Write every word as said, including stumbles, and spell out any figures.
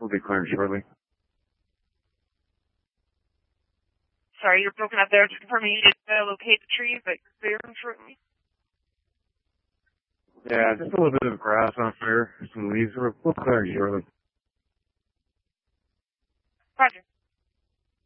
will be clearing shortly. Sorry, you're broken up there. Just confirming you did uh, locate the trees, but clearing shortly. Yeah, just a little bit of grass on fire, some leaves. We'll clear shortly. Roger.